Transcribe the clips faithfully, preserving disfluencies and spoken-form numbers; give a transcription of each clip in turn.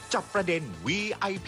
จับประเด็น วี ไอ พี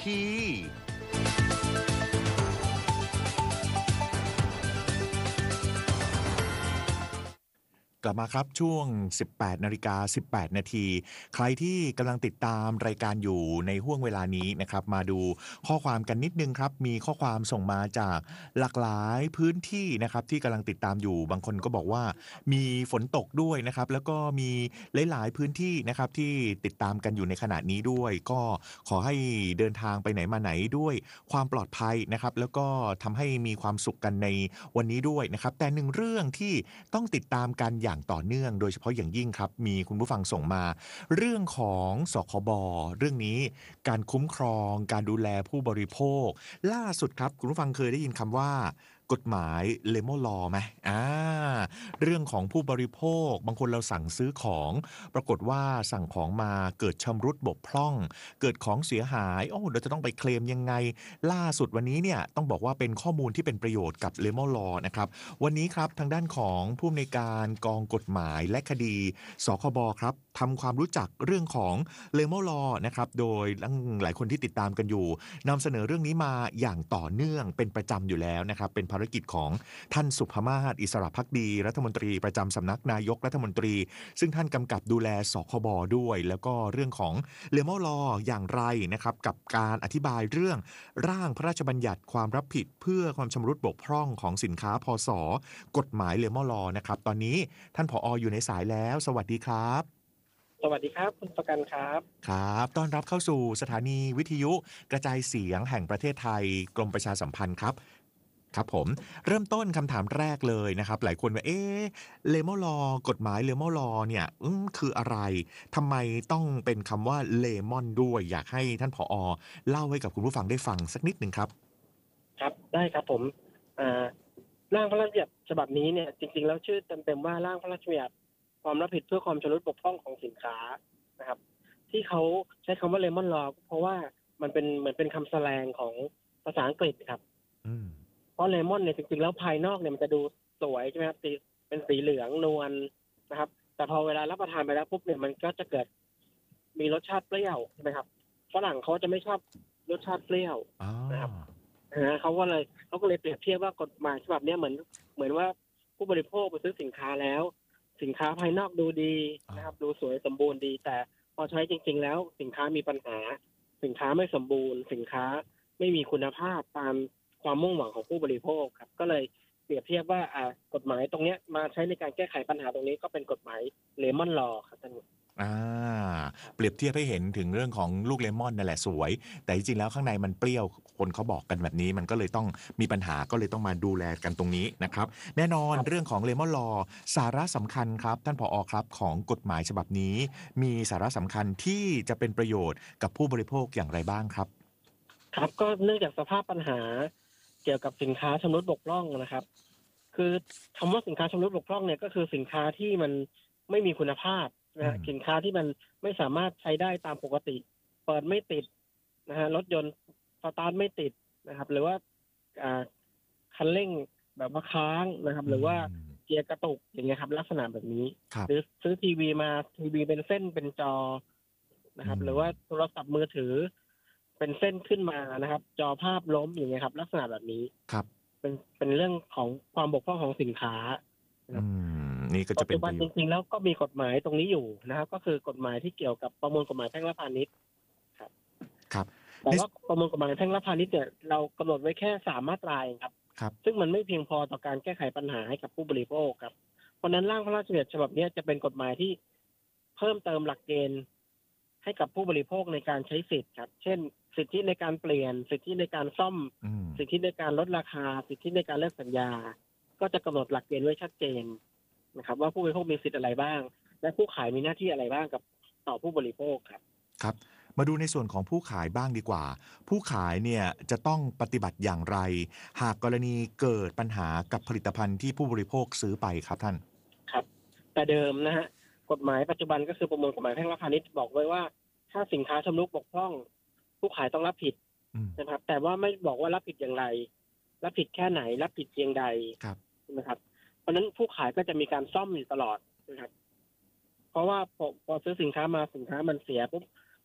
กลับมาครับช่วง สิบแปดนาฬิกาสิบแปดนาทีใครที่กำลังติดตามรายการอยู่ในห้วงเวลานี้นะครับมาดูข้อความกันนิดนึงครับมีข้อความส่งมาจากหลากหลายพื้นที่นะครับที่กำลังติดตามอยู่บางคนก็บอกว่ามีฝนตกด้วยนะครับแล้วก็มีหลายๆพื้นที่นะครับที่ติดตามกันอยู่ในขณะนี้ด้วยก็ขอให้เดินทางไปไหนมาไหนด้วยความปลอดภัยนะครับแล้วก็ทำให้มีความสุขกันในวันนี้ด้วยนะครับแต่หนึ่งเรื่องที่ต้องติดตามกันอย่างต่อเนื่องโดยเฉพาะอย่างยิ่งครับมีคุณผู้ฟังส่งมาเรื่องของสคบเรื่องนี้การคุ้มครองการดูแลผู้บริโภคล่าสุดครับคุณผู้ฟังเคยได้ยินคำว่ากฎหมายเลโมลอไหมอ่าเรื่องของผู้บริโภคบางคนเราสั่งซื้อของปรากฏว่าสั่งของมาเกิดชำรุดบกพร่องเกิดของเสียหายโอ้เราจะต้องไปเคลมยังไงล่าสุดวันนี้เนี่ยต้องบอกว่าเป็นข้อมูลที่เป็นประโยชน์กับเลโมลอนะครับวันนี้ครับทางด้านของผู้อำนวยการกองกฎหมายและคดีสคบครับทำความรู้จักเรื่องของเลโมลอนะครับโดยหลายคนที่ติดตามกันอยู่นำเสนอเรื่องนี้มาอย่างต่อเนื่องเป็นประจำอยู่แล้วนะครับเป็นภารกิจของท่านสุภมาศอิสระภักดีรัฐมนตรีประจำสำนักนายกรัฐมนตรีซึ่งท่านกำกับดูแลสคบด้วยแล้วก็เรื่องของเลโมลออย่างไรนะครับกับการอธิบายเรื่องร่างพระราชบัญญัติความรับผิดเพื่อความชำรุดบกพร่องของสินค้าพศกฎหมายเลโมลอนะครับตอนนี้ท่านผออยู่ในสายแล้วสวัสดีครับสวัสดีครับคุณประกันครับครับต้อนรับเข้าสู่สถานีวิทยุกระจายเสียงแห่งประเทศไทยกรมประชาสัมพันธ์ครับครับผมเริ่มต้นคำถามแรกเลยนะครับหลายคนว่าเอ๊ะเลโมลอกฎหมายเลโมลอเนี่ยอืมคืออะไรทำไมต้องเป็นคำว่าเลมอนด้วยอยากให้ท่านผอเล่าให้กับคุณผู้ฟังได้ฟังสักนิดหนึ่งครับครับได้ครับผมอ่าร่างพระราชบัญญัติฉบับนี้เนี่ยจริงๆแล้วชื่อเต็มๆว่าร่างพระราชบัญญัติความรับผิดเพื่อความชำรุดบกพร่องของสินค้านะครับที่เขาใช้คำว่าเลมอนลอเพราะว่ามันเป็นเหมือนเป็นคำแสลงของภาษาอังกฤษครับอืมเพราะเลมอนเนี่ยจริงๆแล้วภายนอกเนี่ยมันจะดูสวยใช่ไหมครับสีเป็นสีเหลืองนวลนะครับแต่พอเวลารับประทานไปแล้วปุ๊บเนี่ยมันก็จะเกิดมีรสชาติเปรี้ยวใช่ไหมครับฝรั่งเขาจะไม่ชอบรสชาติเปรี้ยวนะครับนะเขาก็เลยเขาก็เลยเปรียบเทียบว่ากฎหมายฉบับนี้เหมือนเหมือนว่าผู้บริโภคไปซื้อสินค้าแล้วสินค้าภายนอกดูดีนะครับดูสวยสมบูรณ์ดีแต่พอใช้จริงๆแล้วสินค้ามีปัญหาสินค้าไม่สมบูรณ์สินค้าไม่มีคุณภาพตามความมุ่งหวังของผู้บริโภคครับก็เลยเปรียบเทียบว่าอ่ากฎหมายตรงนี้มาใช้ในการแก้ไขปัญหาตรงนี้ก็เป็นกฎหมายเลมอนลอครับท่านอ่าเปรียบเทียบให้เห็นถึงเรื่องของลูกเลมอนนั่นแหละสวยแต่จริงๆแล้วข้างในมันเปรี้ยวคนเขาบอกกันแบบนี้มันก็เลยต้องมีปัญหาก็เลยต้องมาดูแลกันตรงนี้นะครับแน่นอนเรื่องของเลมอนลอสาระสำคัญครับท่านผอครับของกฎหมายฉบับนี้มีสาระสำคัญที่จะเป็นประโยชน์กับผู้บริโภคอย่างไรบ้างครับครับก็เนื่องจากสภาพปัญหาเกี่ยวกับสินค้าชำรุดบกพร่องนะครับคือคำว่าสินค้าชำรุดบกพร่องเนี่ยก็คือสินค้าที่มันไม่มีคุณภาพนะฮะสินค้าที่มันไม่สามารถใช้ได้ตามปกติเปิดไม่ติดนะฮะรถยนต์สตาร์ทไม่ติดนะครับหรือว่าอ่าคันเร่งแบบว่าค้างนะครับหรือว่าเกียร์กระตุกอย่างเงี้ยครับลักษณะแบบนี้หรือซื้อทีวีมาทีวีเป็นเส้นเป็นจอนะครับหรือว่าโทรศัพท์มือถือเป็นเส้นขึ้นมานะครับจอภาพล้มอย่างเงี้ยครับลักษณะแบบนี้ครับเป็นเป็นเรื่องของความบกพร่องของสินค้าอืมนี่ก็จะเป็นปัจจุบันจริงๆแล้วก็มีกฎหมายตรงนี้อยู่นะครับก็คือกฎหมายที่เกี่ยวกับประมวลกฎหมายแพ่งและพาณิชย์ครับครับแต่ว่าประมวลกฎหมายแพ่งและพาณิชย์เนี่ยเรากำหนดไว้แค่สามมาตราเองครับครับซึ่งมันไม่เพียงพอต่อการแก้ไขปัญหาให้กับผู้บริโภคครับเพราะนั้นร่างพระราชบัญญัติฉบับนี้จะเป็นกฎหมายที่เพิ่มเติมหลักเกณฑ์ให้กับผู้บริโภคในการใช้สิทธิ์ครับเช่นสิทธิในการเปลี่ยนสิทธิในการซ่อมสิทธิในการลดราคาสิทธิในการเลิกสัญญาก็จะกำหนดหลักเกณฑ์ไว้ชัดเจนนะครับว่าผู้บริโภคมีสิทธิ์อะไรบ้างและผู้ขายมีหน้าที่อะไรบ้างกับต่อผู้บริโภคครับครับมาดูในส่วนของผู้ขายบ้างดีกว่าผู้ขายเนี่ยจะต้องปฏิบัติอย่างไรหากกรณีเกิดปัญหากับผลิตภัณฑ์ที่ผู้บริโภคซื้อไปครับท่านครับแต่เดิมนะฮะกฎหมายปัจจุบันก็คือประมวลกฎหมายแพ่งและพาณิชย์บอกไว้ว่าถ้าสินค้าชำรุดบกพร่องผู้ขายต้องรับผิดนะครับแต่ว่าไม่บอกว่ารับผิดอย่างไรรับผิดแค่ไหนรับผิดเพียงใดนะครับเพราะฉะนั้นผู้ขายก็จะมีการซ่อมอยู่ตลอดนะครับเพราะว่าพอพอซื้อสินค้ามาสินค้ามันเสียปุ๊บ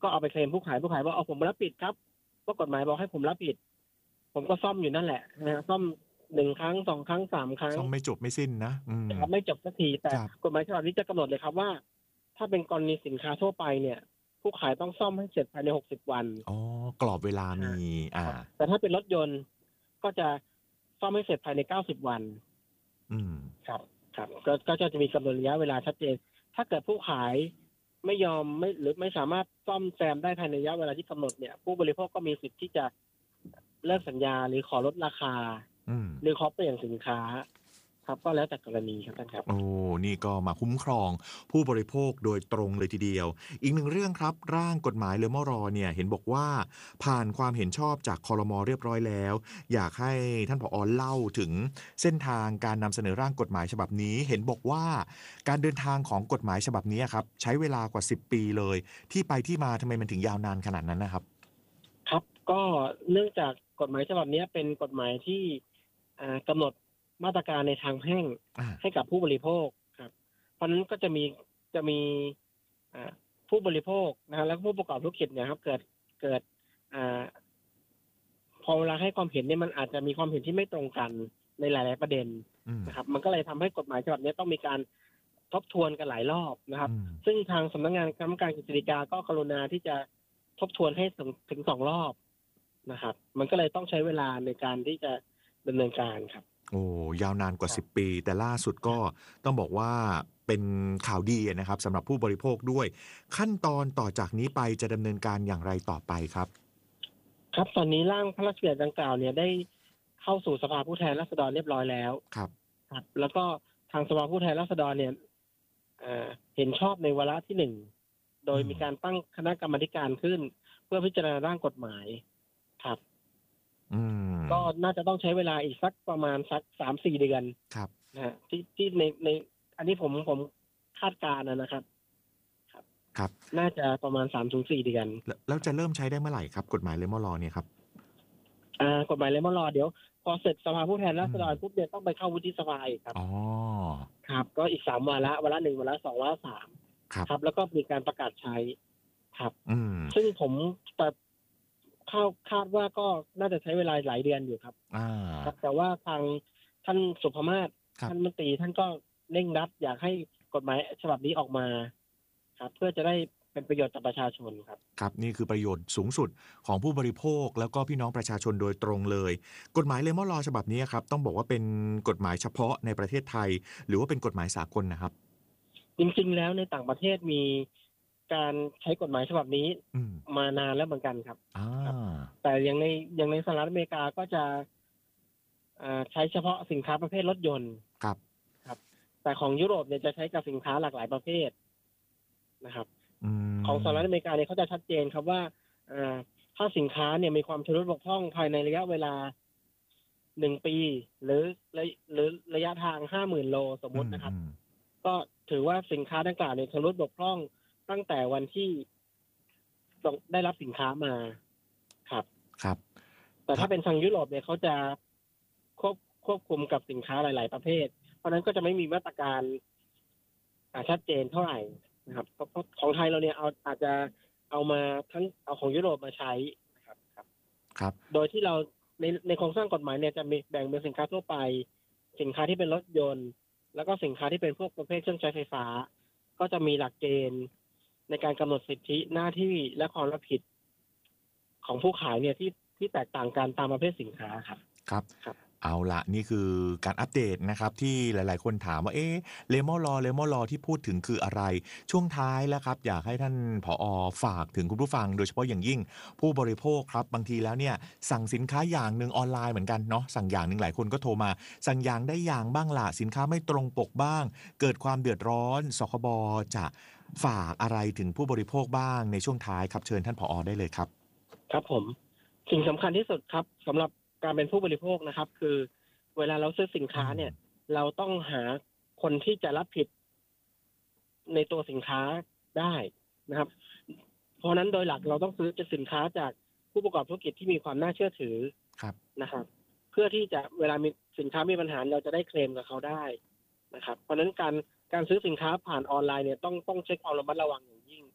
ก็เอาไปเคลมผู้ขายผู้ขายว่าเอาผมรับผิดครับเพราะกฎหมายบอกให้ผมรับผิดผมก็ซ่อมอยู่นั่นแหละนะฮะซ่อมหนึ่งครั้งสองครั้งสามครั้งซ่อมไม่จบไม่สิ้นนะอืมนะครับไม่จบสักทีแต่ครับกฎหมายฉบับนี้จะกำหนดเลยครับว่าถ้าเป็นกรณีสินค้าทั่วไปเนี่ยผู้ขายต้องซ่อมให้เสร็จภายในหกสิบวันอ๋อกรอบเวลามีอ่าครับแต่ถ้าเป็นรถยนต์ก็จะซ่อมให้เสร็จภายในเก้าสิบวันอืมครับครับก็ก็จะมีกำหนดระยะเวลาชัดเจนถ้าเกิดผู้ขายไม่ยอมไม่หรือไม่สามารถซ่อมแซมได้ภายในระยะเวลาที่กำหนดเนี่ยผู้บริโภคก็มีสิทธิ์ที่จะเลิกสัญญาหรือขอลดราคาอืมหรือขอเปลี่ยนสินค้าครับก็แล้วแต่กรณีครับท่านครับโอ้นี่ก็มาคุ้มครองผู้บริโภคโดยตรงเลยทีเดียวอีกหนึ่งเรื่องครับร่างกฎหมายเลมรเนี่ยเห็นบอกว่าผ่านความเห็นชอบจากครมเรียบร้อยแล้วอยากให้ท่านผอเล่าถึงเส้นทางการนำเสนอร่างกฎหมายฉบับนี้เห็นบอกว่าการเดินทางของกฎหมายฉบับนี้ครับใช้เวลากว่าสิบปีเลยที่ไปที่มาทำไมมันถึงยาวนานขนาดนั้นนะครับครับก็เนื่องจากกฎหมายฉบับนี้เป็นกฎหมายที่อ่ากำหนดมาตรการในทางแพ่งอ่าให้กับผู้บริโภคครับเพราะฉะนั้นก็จะมีจะมีอ่าผู้บริโภคนะฮะแล้วก็ผู้ประกอบธุรกิจเนี่ยครับเกิดเกิดอ่าพอเวลาให้ความเห็นเนี่ยมันอาจจะมีความเห็นที่ไม่ตรงกันในหลายๆประเด็นอืมนะครับมันก็เลยทำให้กฎหมายฉบับนี้ต้องมีการทบทวนกันหลายรอบนะครับอืมซึ่งทางสำนักงานคณะกรรมการกฤษฎีกาก็กรุณาที่จะทบทวนให้ถึงถึงสองรอบนะครับมันก็เลยต้องใช้เวลาในการที่จะดำเนินการครับโอ้ยาวนานกว่าครับสิบปีแต่ล่าสุดก็ต้องบอกว่าเป็นข่าวดีนะครับสำหรับผู้บริโภคด้วยขั้นตอนต่อจากนี้ไปจะดำเนินการอย่างไรต่อไปครับครับตอนนี้ร่างพระราชบัญญัติดังกล่าวเนี่ยได้เข้าสู่สภาผู้แทนราษฎรเรียบร้อยแล้วครับครับแล้วก็ทางสภาผู้แทนราษฎรเนี่ยเอ่อเห็นชอบในวาระที่หนึ่งโดอืมยมีการตั้งคณะกรรมาธิการขึ้นเพื่อพิจารณาร่างกฎหมายครับอืมก็น่าจะต้องใช้เวลาอีกสักประมาณสักสามสี่เดือนครับนะฮะที่ที่ในในอันนี้ผมผมคาดการณ์นะครับครับครับน่าจะประมาณสามถึงสี่เดือนแล้วแล้วจะเริ่มใช้ได้เมื่อไหร่ครับกฎหมายเลมอลเนี่ยครับอ่ากฎหมายเลมอนรอเดี๋ยวพอเสร็จสภาผู้แทนราษฎรอืมปุ๊บเนี่ยต้องไปเข้าวุฒิสภาอีกครับอ๋อครับก็อีกสามวาระวาระหนึ่งวาระสองวาระสามครับครับแล้วก็มีการประกาศใช้ครับอืมซึ่งผมแต่คาดคาดว่าก็น่าจะใช้เวลาหลายเดือนอยู่ครับอาครับแต่ว่าทางท่านสุภมาศครับท่านรัฐมนตรีท่านก็เร่งรัดอยากให้กฎหมายฉบับนี้ออกมาครับเพื่อจะได้เป็นประโยชน์ต่อประชาชนครับครับนี่คือประโยชน์สูงสุดของผู้บริโภคแล้วก็พี่น้องประชาชนโดยตรงเลยกฎหมายเลมอลฉบับนี้ครับต้องบอกว่าเป็นกฎหมายเฉพาะในประเทศไทยหรือว่าเป็นกฎหมายสากลนะครับจริงๆแล้วในต่างประเทศมีการใช้กฎหมายฉบับนี้อืมมานานแล้วเหมือนกันครับอาครับแต่อย่างในอย่างในสหรัฐอเมริกาก็จะอ่าใช้เฉพาะสินค้าประเภทรถยนต์ครับครับแต่ของยุโรปเนี่ยจะใช้กับสินค้าหลากหลายประเภทนะครับอืของสหรัฐอเมมริกาเนี่ยเขาจะชัดเจนครับว่าอ่าถ้าสินค้าเนี่ยมีความชำรุดบกพร่องภายในระยะเวลาหนึ่งปีหรือระหรือระยะทางห้าหมื่นโลสมอืมุตินะครับมก็ถือว่าสินค้าดังกล่าวเนี่ยชำรุดบกพร่องตั้งแต่วันที่ส่งได้รับสินค้ามาครับๆครับแต่ถ้าถ้าเป็นทางยุโรปเนี่ยเขาจะควบควบคุมกับสินค้าหลาย ๆ ประเภท เพราะฉะนั้นก็จะไม่มีมาตรการอ่าชัดเจนเท่าไหร่นะครับเพราะเพราะของไทยเราเนี่ยเอาอาจจะเอามาทั้งเอาของยุโรปมาใช้นะครับครับครับโดยที่เราในในโครงสร้างกฎหมายเนี่ยจะมีแบ่งเป็นสินค้าทั่วไป สินค้าที่เป็นรถยนต์ แล้วก็สินค้าที่เป็นพวกประเภทเครื่องใช้ไฟฟ้า ก็จะมีหลักเกณฑ์ในการกำหนดสิทธิหน้าที่และความรับผิดของผู้ขายเนี่ยที่ที่แตกต่างกันตามประเภทสินค้าครับครับครับเอาล่ะนี่คือการอัปเดตนะครับที่หลายๆคนถามว่าเอ๊ะ Lemon Law Lemon Law ที่พูดถึงคืออะไรช่วงท้ายแล้วครับอยากให้ท่านผอฝากถึงคุณผู้ฟังโดยเฉพาะอย่างยิ่งผู้บริโภคครับบางทีแล้วเนี่ยสั่งสินค้าอย่างหนึ่งออนไลน์เหมือนกันเนาะสั่งอย่างหนึ่งหลายคนก็โทรมาสั่งอย่างได้อย่างบ้างล่ะสินค้าไม่ตรงปกบ้างเกิดความเดือดร้อนสคบจะฝากอะไรถึงผู้บริโภคบ้างในช่วงท้ายครับเชิญท่านผอได้เลยครับครับผมสิ่งสำคัญที่สุดครับสำหรับการเป็นผู้บริโภคนะครับคือเวลาเราซื้อสินค้าเนี่ยเราต้องหาคนที่จะรับผิดในตัวสินค้าได้นะครับเพราะนั้นโดยหลักเราต้องซื้อจะสินค้าจากผู้ประกอบธุรกิจที่มีความน่าเชื่อถือครับนะครับเพื่อที่จะเวลามีสินค้ามีปัญหาเราจะได้เคลมกับเขาได้นะครับเพราะนั้นการการซื้อสินค้าผ่านออนไลน์เนี่ยต้องต้องใช้ความระมัดระวังอย่างยิ่ง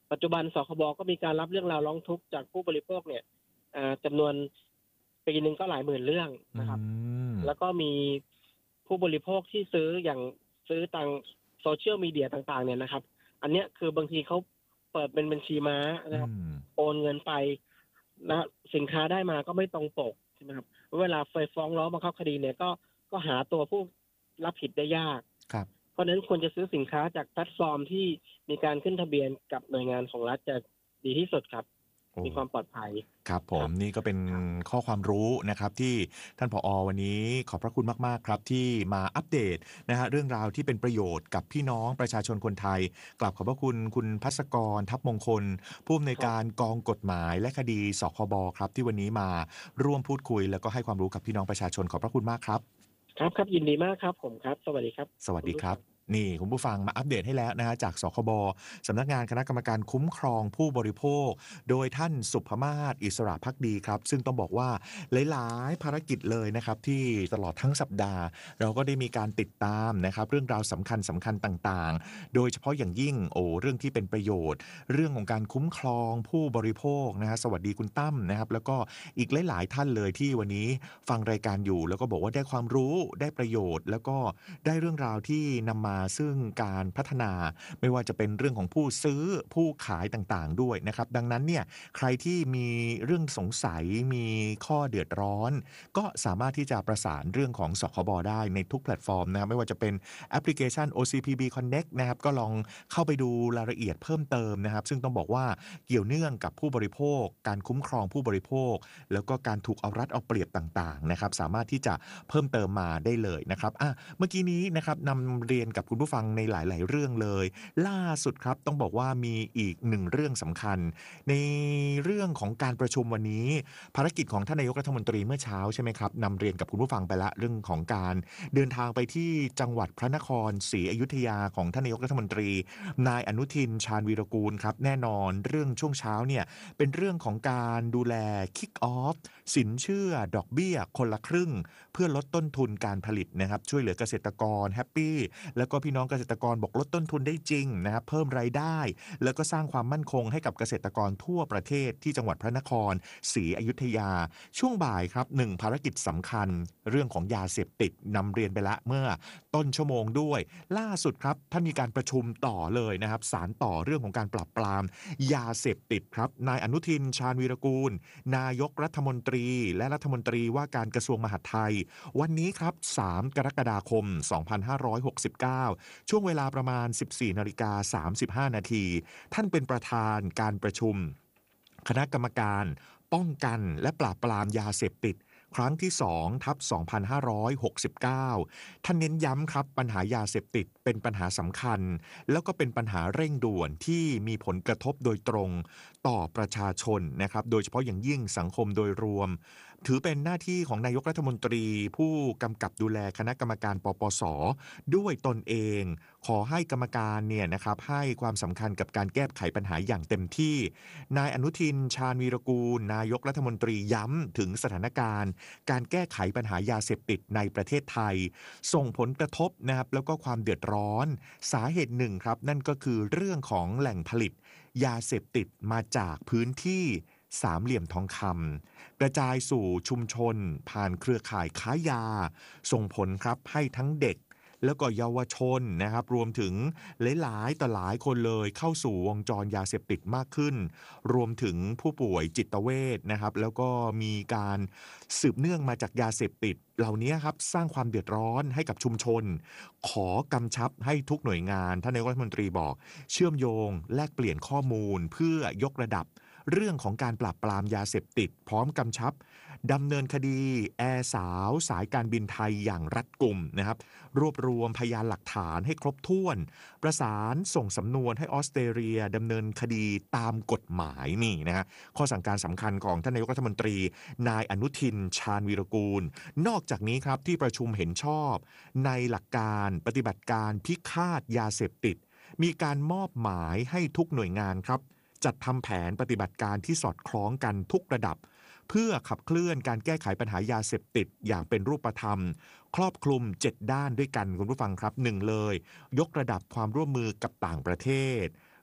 ปัจจุบันสคบก็มีการรับเรื่องราวร้องทุกข์จากผู้บริโภคเนี่ยอ่าจำนวนปีหนึ่งก็หลายหมื่นเรื่องนะครับ แล้วก็มีผู้บริโภคที่ซื้ออย่างซื้อทางโซเชียลมีเดียต่างๆเนี่ยนะครับ อันเนี้ยคือบางทีเขาเปิดเป็นบัญชีม้านะครับโอนเงินไปแล้วสินค้าได้มาก็ไม่ตรงปกใช่ไหมครับเวลาไฟฟ้องร้องบังคับคดีเนี่ยก็ก็หาตัวผู้รับผิดได้ยากครับเพราะฉะนั้นควรจะซื้อสินค้าจากแพลตฟอร์มที่มีการขึ้นทะเบียนกับหน่วยงานของรัฐจะดีที่สุดครับมีความปลอดภัยครับผมนี่ก็เป็นข้อความรู้นะครับที่ท่านผอ.วันนี้ขอบพระคุณมากๆครับที่มาอัปเดตนะฮะเรื่องราวที่เป็นประโยชน์กับพี่น้องประชาชนคนไทยกลับขอบพระคุณคุณภัสกรทัพมงคลผู้อำนวยการกองกฎหมายและคดีสคบครับที่วันนี้มาร่วมพูดคุยแล้วก็ให้ความรู้กับพี่น้องประชาชนขอบพระคุณมากครับครับครับยินดีมากครับผมครับสวัสดีครับสวัสดีครับนี่คุณผู้ฟังมาอัปเดตให้แล้วนะฮะจากสคบสำนักงานคณะกรรมการคุ้มครองผู้บริโภคโดยท่านสุภมาศอิสระภักดีครับซึ่งต้องบอกว่าหลายๆภารกิจเลยนะครับที่ตลอดทั้งสัปดาห์เราก็ได้มีการติดตามนะครับเรื่องราวสำคัญสำคัญต่างๆโดยเฉพาะอย่างยิ่งโอ้เรื่องที่เป็นประโยชน์เรื่องของการคุ้มครองผู้บริโภคนะฮะสวัสดีคุณตั้มนะครับแล้วก็อีกหลายๆท่านเลยที่วันนี้ฟังรายการอยู่แล้วก็บอกว่าได้ความรู้ได้ประโยชน์แล้วก็ได้เรื่องราวที่นำมาซึ่งการพัฒนาไม่ว่าจะเป็นเรื่องของผู้ซื้อผู้ขายต่างๆด้วยนะครับดังนั้นเนี่ยใครที่มีเรื่องสงสัยมีข้อเดือดร้อนก็สามารถที่จะประสานเรื่องของสคบได้ในทุกแพลตฟอร์มนะครับไม่ว่าจะเป็นแอปพลิเคชัน โอ ซี พี บี Connect นะครับก็ลองเข้าไปดูรายละเอียดเพิ่มเติมนะครับซึ่งต้องบอกว่าเกี่ยวเนื่องกับผู้บริโภคการคุ้มครองผู้บริโภคแล้วก็การถูกเอารัดเอาเปรียบต่างๆนะครับสามารถที่จะเพิ่มเติมมาได้เลยนะครับอ่ะเมื่อกี้นี้นะครับนำเรียนกับคุณผู้ฟังในหลายๆเรื่องเลยล่าสุดครับต้องบอกว่ามีอีกหนึ่งเรื่องสำคัญในเรื่องของการประชุมวันนี้ภารกิจของท่านนายกรัฐมนตรีเมื่อเช้าใช่ไหมครับนำเรียนกับคุณผู้ฟังไปละเรื่องของการเดินทางไปที่จังหวัดพระนครศรีอยุธยาของท่านนายกรัฐมนตรีนายอนุทินชาญวีรกูลครับแน่นอนเรื่องช่วงเช้าเนี่ยเป็นเรื่องของการดูแลคิกออฟสินเชื่อดอกเบี้ยคนละครึ่งเพื่อลดต้นทุนการผลิตนะครับช่วยเหลือเกษตรกรแฮปปี้แล้วก็พี่น้องเกษตรกรบอกลดต้นทุนได้จริงนะครับเพิ่มรายได้แล้วก็สร้างความมั่นคงให้กับเกษตรกรทั่วประเทศที่จังหวัดพระนครศรีอยุธยาช่วงบ่ายครับหนึ่งภารกิจสำคัญเรื่องของยาเสพติดนำเรียนไปละเมื่อต้นชั่วโมงด้วยล่าสุดครับท่านมีการประชุมต่อเลยนะครับสารต่อเรื่องของการปราบปรามยาเสพติดครับนายอนุทินชาญวีรกูลนายกรัฐมนตรีและรัฐมนตรีว่าการกระทรวงมหาดไทยวันนี้ครับสามกรกฎาคมสองพันห้าร้อยหกสิบเก้าช่วงเวลาประมาณ สิบสี่นาฬิกาสามสิบห้านาทีท่านเป็นประธานการประชุมคณะกรรมการป้องกันและปราบปรามยาเสพติดครั้งที่สองทับสองพันห้าร้อยหกสิบเก้าท่านเน้นย้ำครับปัญหายาเสพติดเป็นปัญหาสำคัญแล้วก็เป็นปัญหาเร่งด่วนที่มีผลกระทบโดยตรงต่อประชาชนนะครับโดยเฉพาะอย่างยิ่งสังคมโดยรวมถือเป็นหน้าที่ของนายกรัฐมนตรีผู้กำกับดูแลคณะกรรมการปปส.ด้วยตนเองขอให้กรรมการเนี่ยนะครับให้ความสำคัญกับการแก้ไขปัญหาอย่างเต็มที่นายอนุทินชาญวีรกูลนายกรัฐมนตรีย้ำถึงสถานการณ์การแก้ไขปัญหายาเสพติดในประเทศไทยส่งผลกระทบนะครับแล้วก็ความเดือดร้อนสาเหตุหนึ่งครับนั่นก็คือเรื่องของแหล่งผลิตยาเสพติดมาจากพื้นที่สามเหลี่ยมทองคำกระจายสู่ชุมชนผ่านเครือข่ายค้ายาส่งผลครับให้ทั้งเด็กแล้วก็เยาวชนนะครับรวมถึงหลายๆต่อหลายคนเลยเข้าสู่วงจรยาเสพติดมากขึ้นรวมถึงผู้ป่วยจิตเวชนะครับแล้วก็มีการสืบเนื่องมาจากยาเสพติดเหล่านี้ครับสร้างความเดือดร้อนให้กับชุมชนขอกำชับให้ทุกหน่วยงานท่านนายกรัฐมนตรีบอกเชื่อมโยงแลกเปลี่ยนข้อมูลเพื่อยกระดับเรื่องของการปราบปรามยาเสพติดพร้อมกำชับดำเนินคดีแอร์สาวสายการบินไทยอย่างรัดกุมนะครับรวบรวมพยานหลักฐานให้ครบถ้วนประสานส่งสำนวนให้ออสเตรเลียดำเนินคดีตามกฎหมายนี่นะฮะข้อสั่งการสำคัญของท่านนายกรัฐมนตรีนายอนุทินชาญวีรกูลนอกจากนี้ครับที่ประชุมเห็นชอบในหลักการปฏิบัติการพิฆาตยาเสพติดมีการมอบหมายให้ทุกหน่วยงานครับจัดทำแผนปฏิบัติการที่สอดคล้องกันทุกระดับเพื่อขับเคลื่อนการแก้ไขปัญหายาเสพติดอย่างเป็นรูปธรรมครอบคลุมเจ็ดด้านด้วยกันคุณผู้ฟังครับหนึ่งเลยยกระดับความร่วมมือกับต่างประเทศ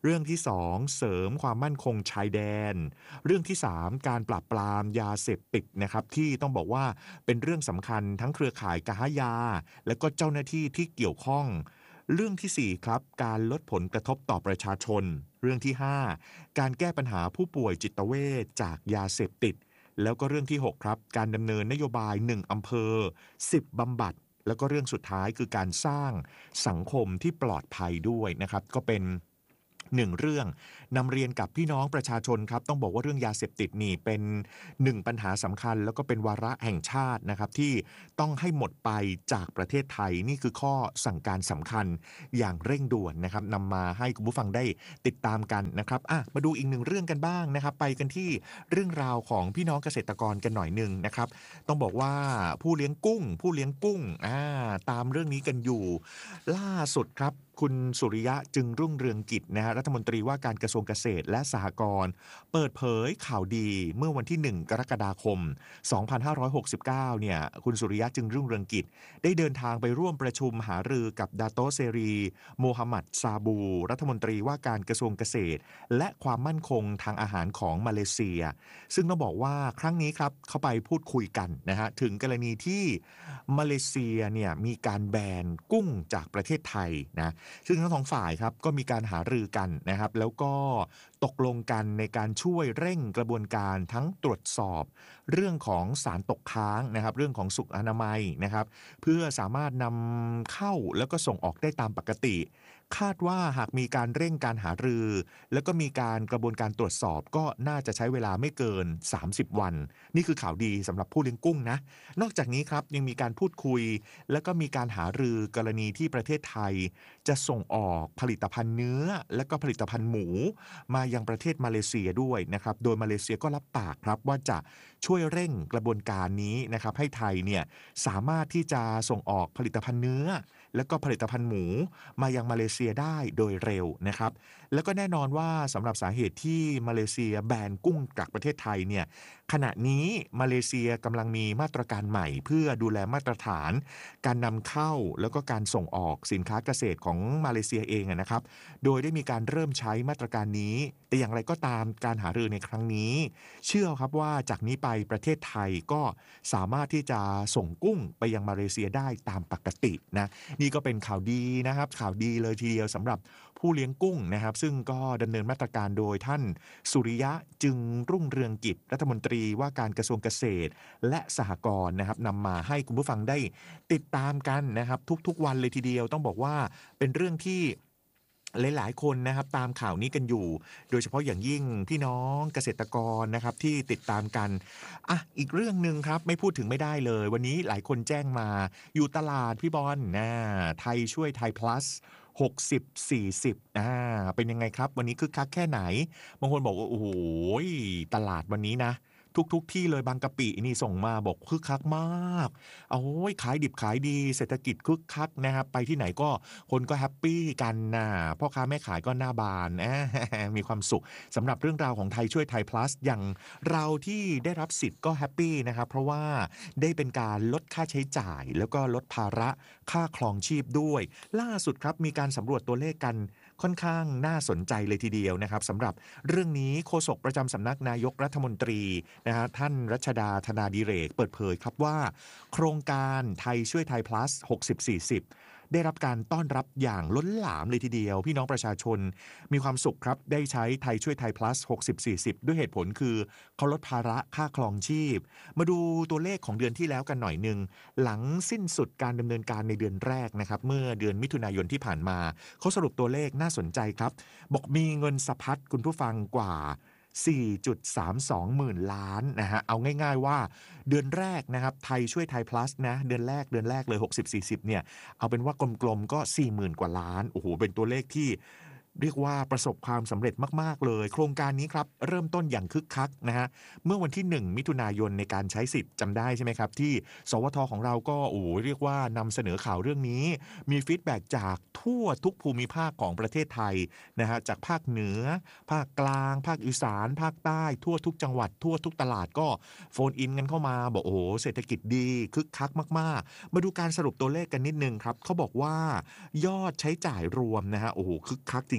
เรื่องที่สองเสริมความมั่นคงชายแดนเรื่องที่สามการปราบปรามยาเสพติดนะครับที่ต้องบอกว่าเป็นเรื่องสำคัญทั้งเครือข่ายค้ายาและก็เจ้าหน้าที่ที่เกี่ยวข้องเรื่องที่สี่ครับการลดผลกระทบต่อประชาชนเรื่องที่ห้าการแก้ปัญหาผู้ป่วยจิตเวชจากยาเสพติดแล้วก็เรื่องที่หกครับการดำเนินนโยบายหนึ่งอำเภอสิบบำบัดแล้วก็เรื่องสุดท้ายคือการสร้างสังคมที่ปลอดภัยด้วยนะครับก็เป็นหนึ่งเรื่องนำเรียนกับพี่น้องประชาชนครับต้องบอกว่าเรื่องยาเสพติดนี่เป็นหนึ่งปัญหาสำคัญแล้วก็เป็นวาระแห่งชาตินะครับที่ต้องให้หมดไปจากประเทศไทยนี่คือข้อสั่งการสำคัญอย่างเร่งด่วนนะครับนำมาให้คุณผู้ฟังได้ติดตามกันนะครับอ่ะมาดูอีกหนึ่งเรื่องกันบ้างนะครับไปกันที่เรื่องราวของพี่น้องเกษตรกรกันหน่อยหนึ่งนะครับต้องบอกว่าผู้เลี้ยงกุ้งผู้เลี้ยงกุ้งอ่าตามเรื่องนี้กันอยู่ล่าสุดครับคุณสุริยะจึงรุ่งเรืองกิจนะฮะรัฐมนตรีว่าการกระทรวงเกษตรและสหกรณ์เปิดเผยข่าวดีเมื่อวันที่หนึ่งกรกฎาคมสองพันห้าร้อยหกสิบเก้าเนี่ยคุณสุริยะจึงรุ่งเรืองกิจได้เดินทางไปร่วมประชุมหารือกับดาโตเซรีโมฮัมหมัดซาบูรัฐมนตรีว่าการกระทรวงเกษตรและความมั่นคงทางอาหารของมาเลเซียซึ่งต้องบอกว่าครั้งนี้ครับเขาไปพูดคุยกันนะฮะถึงกรณีที่มาเลเซียเนี่ยมีการแบนกุ้งจากประเทศไทยนะซึ่งทั้งสองฝ่ายครับก็มีการหารือกันนะครับแล้วก็ตกลงกันในการช่วยเร่งกระบวนการทั้งตรวจสอบเรื่องของสารตกค้างนะครับเรื่องของสุขอนามัยนะครับเพื่อสามารถนำเข้าแล้วก็ส่งออกได้ตามปกติคาดว่าหากมีการเร่งการหารือแล้วก็มีการกระบวนการตรวจสอบก็น่าจะใช้เวลาไม่เกินสามสิบวันนี่คือข่าวดีสำหรับผู้เลี้ยงกุ้งนะนอกจากนี้ครับยังมีการพูดคุยแล้วก็มีการหารือกรณีที่ประเทศไทยจะส่งออกผลิตภัณฑ์เนื้อและก็ผลิตภัณฑ์หมูมายังประเทศมาเลเซียด้วยนะครับโดยมาเลเซียก็รับปากครับว่าจะช่วยเร่งกระบวนการนี้นะครับให้ไทยเนี่ยสามารถที่จะส่งออกผลิตภัณฑ์เนื้อและก็ผลิตภัณฑ์หมูมายังมาเลเซียได้โดยเร็วนะครับแล้วก็แน่นอนว่าสำหรับสาเหตุที่มาเลเซียแบนกุ้งจากประเทศไทยเนี่ยขณะนี้มาเลเซียกำลังมีมาตรการใหม่เพื่อดูแลมาตรฐานการนำเข้าแล้วก็การส่งออกสินค้าเกษตรของมาเลเซียเองนะครับโดยได้มีการเริ่มใช้มาตรการนี้แต่อย่างไรก็ตามการหารือในครั้งนี้เชื่อครับว่าจากนี้ไปประเทศไทยก็สามารถที่จะส่งกุ้งไปยังมาเลเซียได้ตามปกตินะนี่ก็เป็นข่าวดีนะครับข่าวดีเลยทีเดียวสำหรับผู้เลี้ยงกุ้งนะครับซึ่งก็ดำเนินมาตรการโดยท่านสุริยะจึงรุ่งเรืองกิจรัฐมนตรีว่าการกระทรวงเกษตรและสหกรณ์นะครับนำมาให้คุณผู้ฟังได้ติดตามกันนะครับทุกๆวันเลยทีเดียวต้องบอกว่าเป็นเรื่องที่หลายๆคนนะครับตามข่าวนี้กันอยู่โดยเฉพาะอย่างยิ่งพี่น้องเกษตรกรนะครับที่ติดตามกันอ่ะอีกเรื่องนึงครับไม่พูดถึงไม่ได้เลยวันนี้หลายคนแจ้งมาอยู่ตลาดพี่บอลนะไทยช่วยไทย plus หกสิบ สี่สิบอ่าเป็นยังไงครับวันนี้คึกคักแค่ไหนบางคนบอกว่าโอ้โหตลาดวันนี้นะทุกๆ ที่เลยบางกะปินี่ส่งมาบอกคึกคักมากโอ้ยขายดิบขายดีเศรษฐกิจคึกคักนะครับไปที่ไหนก็คนก็แฮปปี้กันนะพ่อค้าแม่ขายก็หน้าบานมีความสุขสำหรับเรื่องราวของไทยช่วยไทย plus อย่างเราที่ได้รับสิทธิ์ก็แฮปปี้นะครับเพราะว่าได้เป็นการลดค่าใช้จ่ายแล้วก็ลดภาระค่าครองชีพด้วยล่าสุดครับมีการสำรวจตัวเลขกันค่อนข้างน่าสนใจเลยทีเดียวนะครับสำหรับเรื่องนี้โฆษกประจำสำนักนายกรัฐมนตรีนะฮะท่านรัชดาธนาดิเรกเปิดเผยครับว่าโครงการไทยช่วยไทย plus หกสิบ สี่สิบได้รับการต้อนรับอย่างล้นหลามเลยทีเดียวพี่น้องประชาชนมีความสุขครับได้ใช้ไทยช่วยไทย plus หกสิบ สี่สิบด้วยเหตุผลคือเขาลดภาระค่าครองชีพมาดูตัวเลขของเดือนที่แล้วกันหน่อยนึงหลังสิ้นสุดการดำเนินการในเดือนแรกนะครับเมื่อเดือนมิถุนายนที่ผ่านมาเขาสรุปตัวเลขน่าสนใจครับบอกมีเงินสะพัดคุณผู้ฟังกว่าสี่จุดสามสอง หมื่นล้านนะฮะเอาง่ายๆว่าเดือนแรกนะครับไทยช่วยไทย plus นะเดือนแรกเดือนแรกเลยหกสิบ สี่สิบเนี่ยเอาเป็นว่ากลมๆก็ สี่หมื่น กว่าล้านโอ้โหเป็นตัวเลขที่เรียกว่าประสบความสำเร็จมากๆเลยโครงการนี้ครับเริ่มต้นอย่างคึกคักนะฮะเมื่อวันที่หนึ่งมิถุนายนในการใช้สิทธิ์จำได้ใช่ไหมครับที่สวทของเราก็โอ้เรียกว่านำเสนอข่าวเรื่องนี้มีฟีดแบ็กจากทั่วทุกภูมิภาคของประเทศไทยนะฮะจากภาคเหนือภาคกลางภาคอีสานภาคใต้ทั่วทุกจังหวัดทั่วทุกตลาดก็โฟนอินกันเข้ามาบอกโอ้โหเศรษฐกิจดีคึกคักมากๆมาดูการสรุปตัวเลขกันนิดนึงครับเขาบอกว่ายอดใช้จ่ายรวมนะฮะโอ้โหคึกคักจ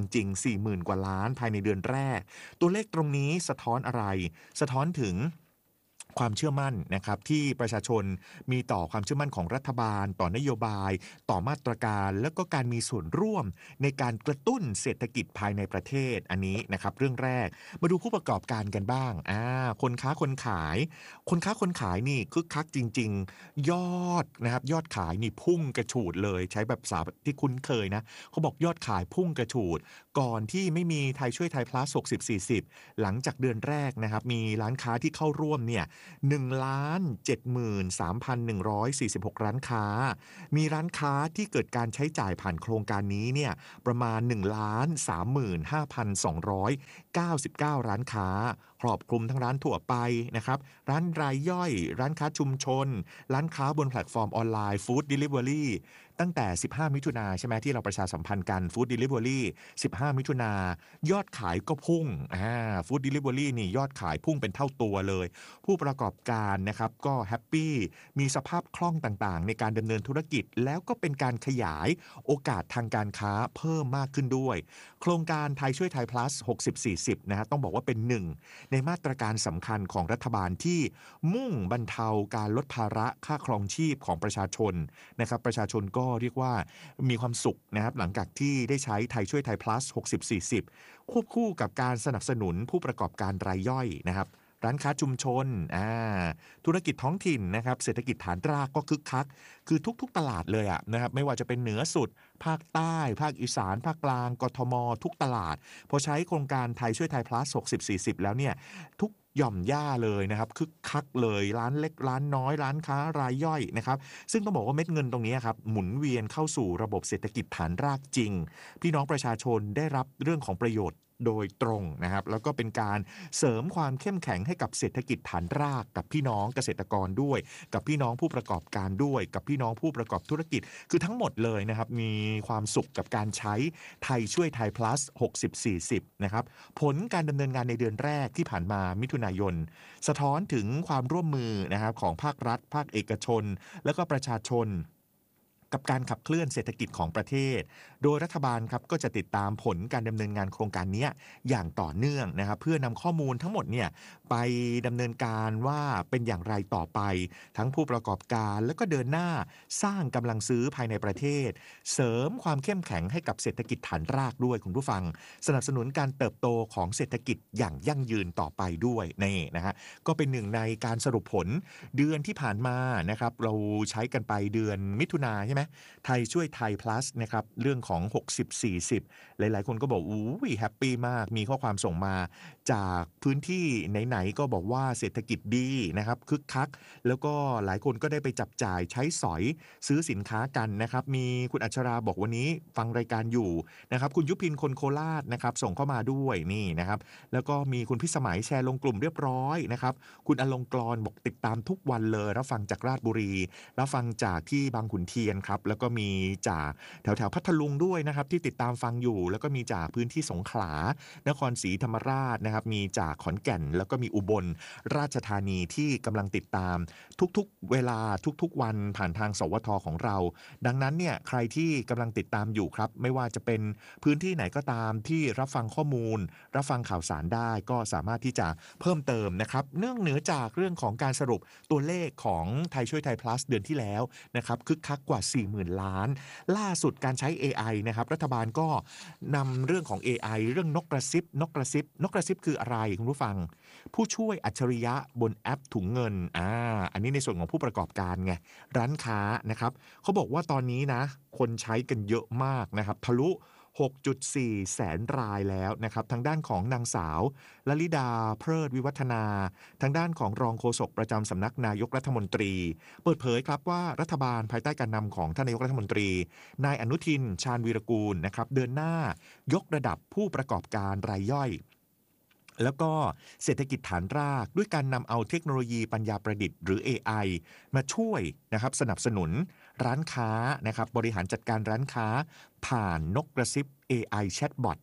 ริง สี่หมื่น กว่าล้านภายในเดือนแรกตัวเลขตรงนี้สะท้อนอะไรสะท้อนถึงความเชื่อมั่นนะครับที่ประชาชนมีต่อความเชื่อมั่นของรัฐบาลต่อนโยบายต่อมาตรการแล้วก็การมีส่วนร่วมในการกระตุ้นเศรษฐกิจภายในประเทศอันนี้นะครับเรื่องแรกมาดูผู้ประกอบการกันบ้างอ่าคนค้าคนขายคนค้าคนขายนี่คึกคักจริงๆยอดนะครับยอดขายนี่พุ่งกระฉูดเลยใช้แบบภาษาที่คุ้นเคยนะเขาบอกยอดขายพุ่งกระฉูดก่อนที่ไม่มีไทยช่วยไทย plus หกสิบ สี่สิบหลังจากเดือนแรกนะครับมีร้านค้าที่เข้าร่วมเนี่ยหนึ่งล้านเจ็ดหมื่นสามพันหนึ่งร้อยสี่สิบหกร้านค้ามีร้านค้าที่เกิดการใช้จ่ายผ่านโครงการนี้เนี่ยประมาณหนึ่งล้านสามหมื่นห้าพันสองร้อยเก้าสิบเก้าร้านค้าครอบคลุมทั้งร้านทั่วไปนะครับร้านรายย่อยร้านค้าชุมชนร้านค้าบนแพลตฟอร์มออนไลน์ฟู้ดเดลิเวอรี่ตั้งแต่สิบห้ามิถุนาใช่ไหมที่เราประชาสัมพันธ์กันฟู้ดเดลิเวอรี่สิบห้ามิถุนายอดขายก็พุ่งอ่าฟู้ดเดลิเวอรี่นี่ยอดขายพุ่งเป็นเท่าตัวเลยผู้ประกอบการนะครับก็แฮปปี้มีสภาพคล่องต่างๆในการดำเนินธุรกิจแล้วก็เป็นการขยายโอกาสทางการค้าเพิ่มมากขึ้นด้วยโครงการไทยช่วยไทย plus หกสิบ สี่สิบนะฮะต้องบอกว่าเป็นหนึ่งในมาตรการสำคัญของรัฐบาลที่มุ่งบรรเทาการลดภาระค่าครองชีพของประชาชนนะครับประชาชนก็เรียกว่ามีความสุขนะครับหลังจากที่ได้ใช้ไทยช่วยไทย plus หกสิบ สี่สิบควบคู่กับการสนับสนุนผู้ประกอบการรายย่อยนะครับร้านค้าชุมชนอ่าธุรกิจท้องถิ่นนะครับเศรษฐกิจฐานรากก็คึกคักคือทุกๆตลาดเลยอะนะครับไม่ว่าจะเป็นเหนือสุดภาคใต้ภาคอีสานภาคกลางกทมทุกตลาดพอใช้โครงการไทยช่วยไทย plus หกสิบ สี่สิบแล้วเนี่ยทุกหย่อมย่าเลยนะครับคึกคักเลยร้านเล็กร้านน้อยร้านค้ารายย่อยนะครับซึ่งต้องบอกว่าเม็ดเงินตรงนี้ครับหมุนเวียนเข้าสู่ระบบเศรษฐกิจฐานรากจริงพี่น้องประชาชนได้รับเรื่องของประโยชน์โดยตรงนะครับแล้วก็เป็นการเสริมความเข้มแข็งให้กับเศรษฐกิจฐานรากกับพี่น้องเกษตรกรด้วยกับพี่น้องผู้ประกอบการด้วยกับพี่น้องผู้ประกอบธุรกิจคือทั้งหมดเลยนะครับมีความสุขกับการใช้ไทยช่วยไทย plus หกสิบ สี่สิบนะครับผลการดำเนินงานในเดือนแรกที่ผ่านมามิถุนายนสะท้อนถึงความร่วมมือนะครับของภาครัฐภาคเอกชนและก็ประชาชนกับการขับเคลื่อนเศรษฐกิจของประเทศโดยรัฐบาลครับก็จะติดตามผลการดำเนินงานโครงการนี้อย่างต่อเนื่องนะครับเพื่อนำข้อมูลทั้งหมดเนี่ยไปดำเนินการว่าเป็นอย่างไรต่อไปทั้งผู้ประกอบการแล้วก็เดินหน้าสร้างกำลังซื้อภายในประเทศเสริมความเข้มแข็งให้กับเศรษฐกิจฐานรากด้วยคุณผู้ฟังสนับสนุนการเติบโตของเศรษฐกิจอย่างยั่งยืนต่อไปด้วยนี่นะฮะก็เป็นหนึ่งในการสรุปผลเดือนที่ผ่านมานะครับเราใช้กันไปเดือนมิถุนาใช่ไหมไทยช่วยไทย plus นะครับเรื่องของหกสิบ สี่สิบหลายๆคนก็บอกอู้ยแฮปปี้มากมีข้อความส่งมาจากพื้นที่ไหนๆก็บอกว่าเศรษฐกิจดีนะครับคึกคักแล้วก็หลายคนก็ได้ไปจับจ่ายใช้สอยซื้อสินค้ากันนะครับมีคุณอัชราบอกวันนี้ฟังรายการอยู่นะครับคุณยุพินคนโคราชนะครับส่งเข้ามาด้วยนี่นะครับแล้วก็มีคุณพิสมัยแชร์ลงกลุ่มเรียบร้อยนะครับคุณอลงกรบอกติดตามทุกวันเลยรับฟังจากราชบุรีรับฟังจากที่บางขุนเทียนครับแล้วก็มีจากแถวแถวพัทลุงด้วยนะครับที่ติดตามฟังอยู่แล้วก็มีจากพื้นที่สงขลานครศรีธรรมราชนะครับมีจากขอนแก่นแล้วก็มีอุบลราชธานีที่กำลังติดตามทุกๆเวลาทุกๆวันผ่านทางสวทของเราดังนั้นเนี่ยใครที่กำลังติดตามอยู่ครับไม่ว่าจะเป็นพื้นที่ไหนก็ตามที่รับฟังข้อมูลรับฟังข่าวสารได้ก็สามารถที่จะเพิ่มเติมนะครับเนื่องเหนือจากเรื่องของการสรุปตัวเลขของไทยช่วยไทย plus เดือนที่แล้วนะครับคึกคักกว่า สี่หมื่น ล้านล่าสุดการใช้ เอ ไอ นะครับรัฐบาลก็นำเรื่องของ เอ ไอ เรื่องนกกระซิบนกกระซิบนกกระซิบคืออะไรคุณผู้ฟังผู้ช่วยอัจฉริยะบนแอปถุงเงินอ่าอันนี้ในส่วนของผู้ประกอบการไงร้านค้านะครับเขาบอกว่าตอนนี้นะคนใช้กันเยอะมากนะครับทะลุหกจุดสี่ แสนรายแล้วนะครับทางด้านของนางสาวลลิดาเพลิดวิวัฒนาทางด้านของรองโฆษกประจำสำนักนายกรัฐมนตรีเปิดเผยครับว่ารัฐบาลภายใต้การนำของท่านนายกรัฐมนตรีนายอนุทินชาญวีรกูลนะครับเดินหน้ายกระดับผู้ประกอบการรายย่อยแล้วก็เศรษฐกิจฐานรากด้วยการนำเอาเทคโนโลยีปัญญาประดิษฐ์หรือ เอ ไอ มาช่วยนะครับสนับสนุนร้านค้านะครับบริหารจัดการร้านค้าผ่านนกกระซิบ เอ ไอ Chatbot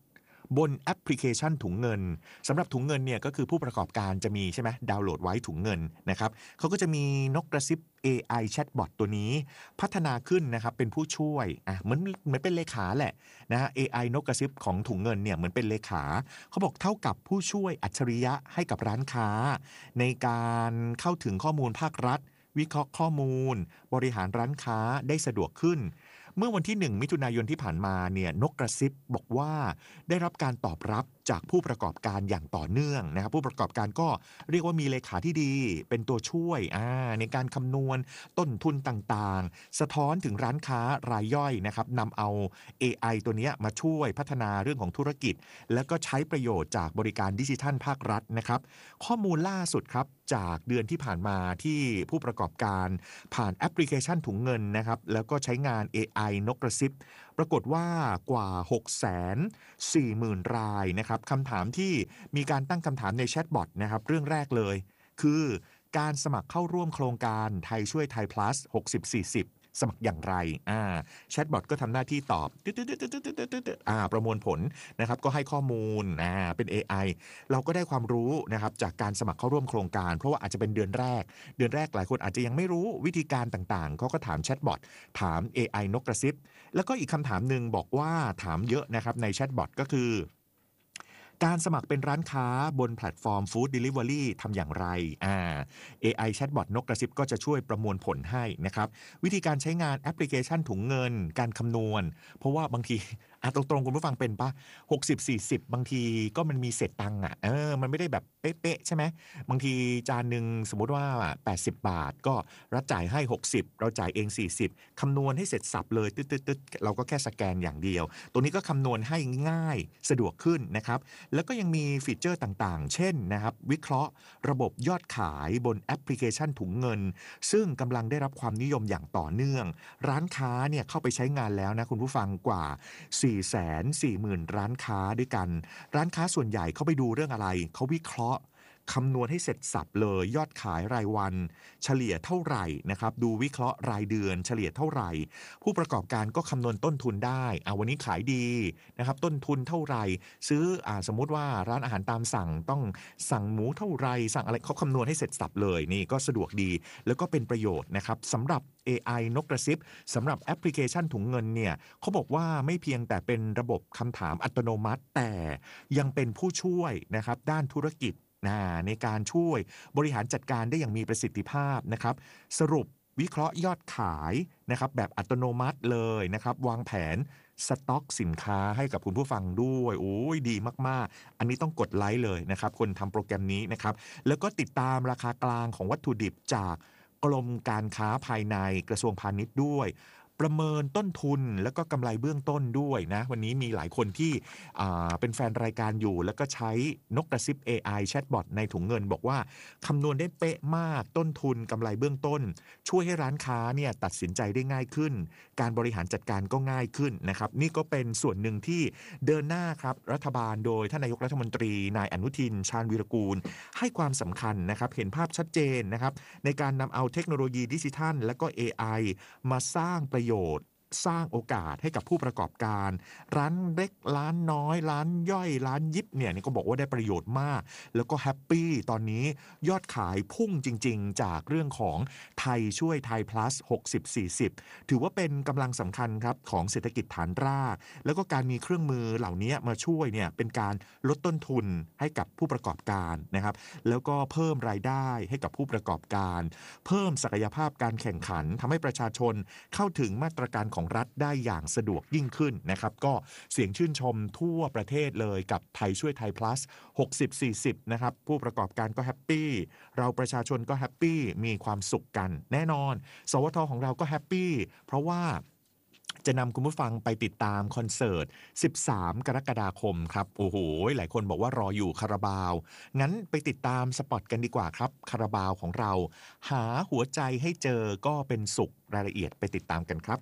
บนแอปพลิเคชันถุงเงินสำหรับถุงเงินเนี่ยก็คือผู้ประกอบการจะมีใช่ไหมดาวน์โหลดไว้ถุงเงินนะครับเขาก็จะมีนกกระซิบ เอ ไอ Chatbot ตัวนี้พัฒนาขึ้นนะครับเป็นผู้ช่วยอ่ะเหมือนเหมือนเป็นเลขาแหละนะฮะ เอ ไอ นกกระซิบของถุงเงินเนี่ยเหมือนเป็นเลขาเขาบอกเท่ากับผู้ช่วยอัจฉริยะให้กับร้านค้าในการเข้าถึงข้อมูลภาครัฐวิเคราะห์ข้อมูลบริหารร้านค้าได้สะดวกขึ้นเมื่อวันที่หนึ่งมิถุนายนที่ผ่านมาเนี่ยนกกระซิบบอกว่าได้รับการตอบรับจากผู้ประกอบการอย่างต่อเนื่องนะครับผู้ประกอบการก็เรียกว่ามีเลขาที่ดีเป็นตัวช่วยอ่าในการคำนวณต้นทุนต่างๆสะท้อนถึงร้านค้ารายย่อยนะครับนำเอา เอ ไอ ตัวนี้มาช่วยพัฒนาเรื่องของธุรกิจแล้วก็ใช้ประโยชน์จากบริการดิจิทัลภาครัฐนะครับข้อมูลล่าสุดครับจากเดือนที่ผ่านมาที่ผู้ประกอบการผ่านแอปพลิเคชันถุงเงินนะครับแล้วก็ใช้งาน เอ ไอ นกกระซิบปรากฏว่ากว่า หกแสนสี่หมื่น รายนะครับคำถามที่มีการตั้งคำถามในแชทบอทนะครับเรื่องแรกเลยคือการสมัครเข้าร่วมโครงการไทยช่วยไทย plus หกสิบ สี่สิบสมัครอย่างไรอ่าแชทบอทก็ทำหน้าที่ตอบอ่าประมวลผลนะครับก็ให้ข้อมูลอ่าเป็น เอ ไอ เราก็ได้ความรู้นะครับจากการสมัครเข้าร่วมโครงการเพราะว่าอาจจะเป็นเดือนแรกเดือนแรกหลายคนอาจจะยังไม่รู้วิธีการต่างๆเขาก็ถามแชทบอทถาม เอ ไอ นกกระซิบแล้วก็อีกคำถามหนึ่งบอกว่าถามเยอะนะครับในแชทบอทก็คือการสมัครเป็นร้านค้าบนแพลตฟอร์มฟู้ดเดลิเวอรี่ทำอย่างไรอ่า เอ ไอ Chatbot นกกระซิบก็จะช่วยประมวลผลให้นะครับวิธีการใช้งานแอปพลิเคชันถุงเงินการคำนวณเพราะว่าบางทีอ่ะตรงๆคุณผู้ฟังเป็นปะหกสิบ สี่สิบบางทีก็มันมีเศษตังค์อ่ะเออมันไม่ได้แบบเป๊ะๆใช่ไหมบางทีจานหนึ่งสมมุติว่าแปดสิบบาทก็รัฐจ่ายให้หกสิบเราจ่ายเองสี่สิบคำนวณให้เสร็จสับเลยตึ๊ดๆๆเราก็แค่สแกนอย่างเดียวตัวนี้ก็คำนวณให้ง่ายสะดวกขึ้นนะครับแล้วก็ยังมีฟีเจอร์ต่างๆเช่นนะครับวิเคราะห์ระบบยอดขายบนแอปพลิเคชันถุงเงินซึ่งกำลังได้รับความนิยมอย่างต่อเนื่องร้านค้าเนี่ยเข้าไปใช้งานแล้วนะคุณผู้ฟังกว่า สี่แสนสี่หมื่น ร้านค้าด้วยกันร้านค้าส่วนใหญ่เขาไปดูเรื่องอะไรเขาวิเคราะห์คำนวณให้เสร็จสับเลยยอดขายรายวันเฉลี่ยเท่าไหร่นะครับดูวิเคราะห์รายเดือนเฉลี่ยเท่าไหร่ผู้ประกอบการก็คำนวณต้นทุนได้อ่าวันนี้ขายดีนะครับต้นทุนเท่าไหร่ซื้ออ่าสมมุติว่าร้านอาหารตามสั่งต้องสั่งหมูเท่าไหร่สั่งอะไรเขาคำนวณให้เสร็จสับเลยนี่ก็สะดวกดีแล้วก็เป็นประโยชน์นะครับสำหรับ เอ ไอ นกกระซิบสำหรับแอปพลิเคชันถุงเงินเนี่ยเขาบอกว่าไม่เพียงแต่เป็นระบบคำถามอัตโนมัติแต่ยังเป็นผู้ช่วยนะครับด้านธุรกิจในการช่วยบริหารจัดการได้อย่างมีประสิทธิภาพนะครับสรุปวิเคราะห์ยอดขายนะครับแบบอัตโนมัติเลยนะครับวางแผนสต็อกสินค้าให้กับคุณผู้ฟังด้วยโอ้ยดีมากๆอันนี้ต้องกดไลค์เลยนะครับคนทำโปรแกรมนี้นะครับแล้วก็ติดตามราคากลางของวัตถุดิบจากกรมการค้าภายในกระทรวงพาณิชย์ด้วยประเมินต้นทุนแล้วก็กำไรเบื้องต้นด้วยนะวันนี้มีหลายคนที่เป็นแฟนรายการอยู่แล้วก็ใช้นกกระซิบ เอ ไอ Chatbot ในถุงเงินบอกว่าคำนวณได้เป๊ะมากต้นทุนกำไรเบื้องต้นช่วยให้ร้านค้าเนี่ยตัดสินใจได้ง่ายขึ้นการบริหารจัดการก็ง่ายขึ้นนะครับนี่ก็เป็นส่วนหนึ่งที่เดินหน้าครับรัฐบาลโดยท่านนายกรัฐมนตรีนายอนุทินชาญวีรกูลให้ความสำคัญนะครับเห็นภาพชัดเจนนะครับในการนำเอาเทคโนโลยีดิจิทัลและก็ เอ ไอ มาสร้างประโยชน์สร้างโอกาสให้กับผู้ประกอบการร้านเล็กร้านน้อยร้านย่อยร้านยิบเนี่ยนี่ก็บอกว่าได้ประโยชน์มากแล้วก็แฮปปี้ตอนนี้ยอดขายพุ่งจริงๆจากเรื่องของไทยช่วยไทย plus หกสิบ สี่สิบถือว่าเป็นกำลังสำคัญครับของเศรษฐกิจฐานรากแล้วก็การมีเครื่องมือเหล่านี้มาช่วยเนี่ยเป็นการลดต้นทุนให้กับผู้ประกอบการนะครับแล้วก็เพิ่มรายได้ให้กับผู้ประกอบการเพิ่มศักยภาพการแข่งขันทำให้ประชาชนเข้าถึงมาตรการของรัฐได้อย่างสะดวกยิ่งขึ้นนะครับก็เสียงชื่นชมทั่วประเทศเลยกับไทยช่วยไทย plus หกสิบ สี่สิบนะครับผู้ประกอบการก็แฮปปี้เราประชาชนก็แฮปปี้มีความสุขกันแน่นอนสวทของเราก็แฮปปี้เพราะว่าจะนำคุณผู้ฟังไปติดตามคอนเสิร์ตสิบสามกรกฎาคมครับโอ้โหหลายคนบอกว่ารออยู่คาราบาวงั้นไปติดตามสปอตกันดีกว่าครับคาราบาวของเราหาหัวใจให้เจอก็เป็นสุขรายละเอียดไปติดตามกันครับ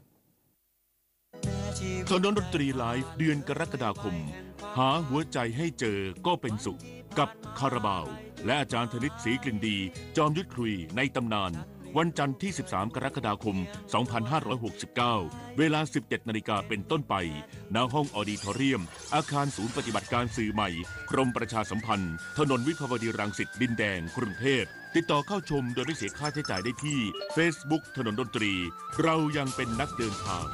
ถนนดนตรีไลฟ์เดือนกรกฎาคมหาหัวใจให้เจอก็เป็นสุขกับคาราบาวและอาจารย์ธนิตศรีกลิ่นดีจอมยุทธคุยในตำนานวันจันทร์ที่ สิบสาม กรกฎาคม สองพันห้าร้อยหกสิบเก้า เวลา สิบเจ็ด นาฬิกาเป็นต้นไป ณ ห้องออดิทอเรียม อาคารศูนย์ปฏิบัติการสื่อใหม่ กรมประชาสัมพันธ์ ถนนวิภาวดีรังสิตดินแดง กรุงเทพ ติดต่อเข้าชมโดยไม่เสียค่าใช้จ่ายได้ที่ Facebook ถนนดนตรี เรายังเป็นนักเดินทาง